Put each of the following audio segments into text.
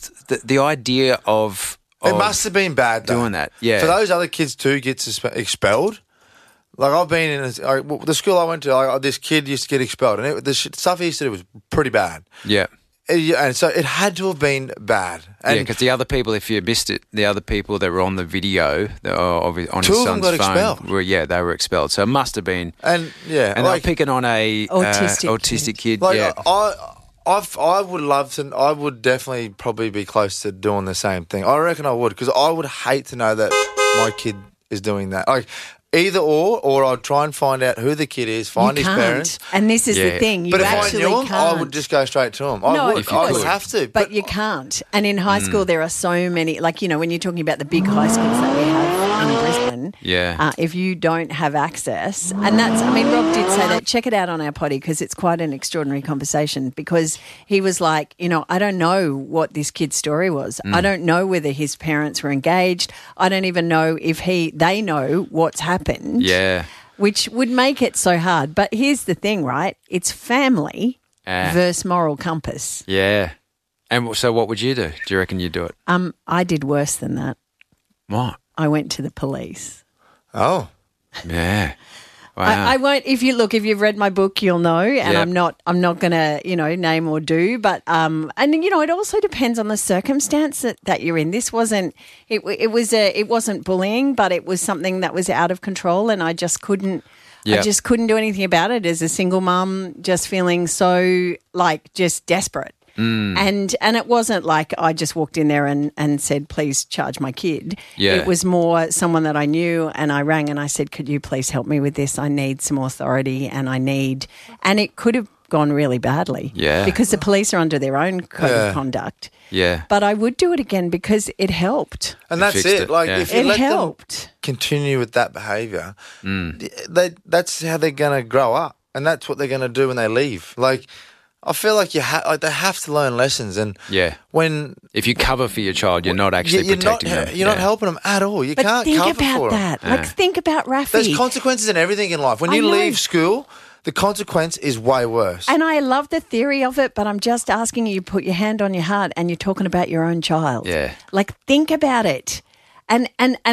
the idea of It must have been bad, though. doing that. Yeah. For those other kids too get expelled. Like, I've been in the school I went to, this kid used to get expelled, and the stuff he used to do was pretty bad. Yeah. And so it had to have been bad. And because the other people, if you missed it, the other people that were on the video on his son's two of them got phone, expelled. they were expelled. So it must have been. And they were picking on a autistic kid. Like, yeah. I would love to. I would definitely probably be close to doing the same thing. I reckon I would, because I would hate to know that my kid is doing that. Like, either or I'd try and find out who the kid is, find his parents. And this is the thing. You but if actually I knew him, can't. I would just go straight to him. I would have to. But you can't. And in high school, there are so many, like, when you're talking about the big high schools that we have in Brisbane, if you don't have access, and Rob did say that, check it out on our potty, because it's quite an extraordinary conversation, because he was like, I don't know what this kid's story was. I don't know whether his parents were engaged. I don't even know if they know what's happened. Yeah. Which would make it so hard. But here's the thing, right? It's family versus moral compass. Yeah. And so what would you do? Do you reckon you'd do it? I did worse than that. What? I went to the police. Oh. Yeah. Wow. I won't. If you've read my book, you'll know. And I'm not going to, name or do. But it also depends on the circumstance that you're in. This wasn't. It wasn't bullying, but it was something that was out of control, and I just couldn't. Yep. I just couldn't do anything about it as a single mum, just feeling so just desperate. And it wasn't like I just walked in there and said, please charge my kid. Yeah. It was more someone that I knew, and I rang and I said, could you please help me with this? I need some authority and it could have gone really badly. Yeah. Because the police are under their own code of conduct. Yeah. But I would do it again because it helped. And that's it. Like, if you let them continue with that behaviour, that's how they're going to grow up, and that's what they're going to do when they leave. Like, I feel like they have to learn lessons, and if you cover for your child, you're not actually protecting them. You're not helping them at all. You can't cover for them. Like, think about Rafi. There's consequences in everything in life. When you leave school, the consequence is way worse. And I love the theory of it, but I'm just asking you, put your hand on your heart, and you're talking about your own child. Yeah. Like, think about it. And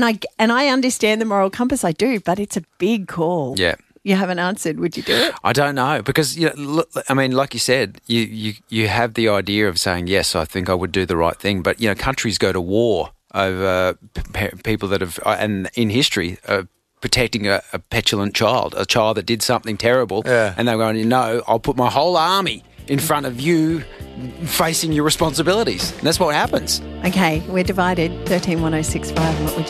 I understand the moral compass, I do, but it's a big call. Yeah. You haven't answered. Would you do it? I don't know, because like you said, you have the idea of saying, yes, I think I would do the right thing, but countries go to war over people that have, and in history, protecting a petulant child, a child that did something terrible, and they're going, I'll put my whole army in front of you facing your responsibilities. And that's what happens. Okay, we're divided. 13 1065. What would you